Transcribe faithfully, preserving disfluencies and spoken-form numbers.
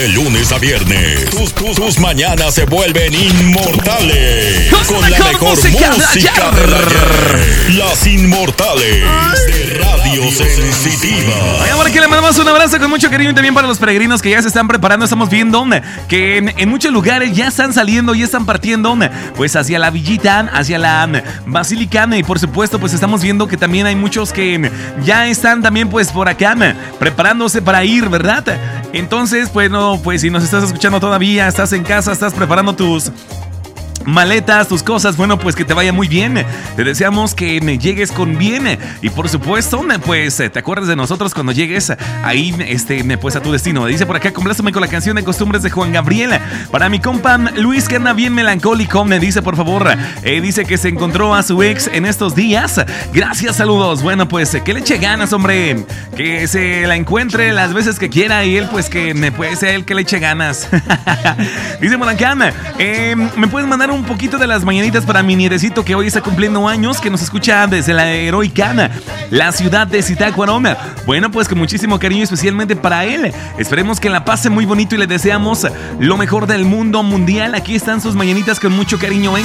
De lunes a viernes, tus, tus, tus mañanas se vuelven inmortales. Con la mejor música, música del ayer. Las Inmortales de Radio Sensitiva. Ay, ahora que le mandamos un abrazo con mucho cariño y también para los peregrinos que ya se están preparando. Estamos viendo que en, en muchos lugares ya están saliendo, ya están partiendo pues hacia la villita, hacia la basílica. Y por supuesto pues estamos viendo que también hay muchos que ya están también pues por acá preparándose para ir, ¿verdad? Entonces, bueno, pues si nos estás escuchando todavía, estás en casa, estás preparando tus maletas, tus cosas, bueno, pues que te vaya muy bien. Te deseamos que llegues con bien y por supuesto, pues te acuerdes de nosotros cuando llegues ahí, este, pues a tu destino. Dice por acá, compláceme con la canción de Costumbres de Juan Gabriel. Para mi compa Luis, que anda bien melancólico, me dice por favor, eh, dice que se encontró a su ex en estos días. Gracias, saludos. Bueno, pues que le eche ganas, hombre, que se la encuentre las veces que quiera y él, pues que me puede ser él que le eche ganas. Dice por acá, eh, me puedes mandar un poquito de las mañanitas para mi nietecito que hoy está cumpliendo años, que nos escucha desde la heroica la ciudad de Zitácuaro. Bueno, pues con muchísimo cariño, especialmente para él. Esperemos que la pase muy bonito y le deseamos lo mejor del mundo mundial. Aquí están sus mañanitas con mucho cariño.